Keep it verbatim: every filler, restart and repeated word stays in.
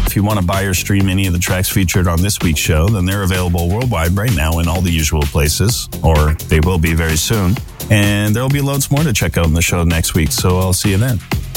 If you want to buy or stream any of the tracks featured on this week's show, then they're available worldwide right now in all the usual places, or they will be very soon. And there will be loads more to check out in the show next week, so I'll see you then.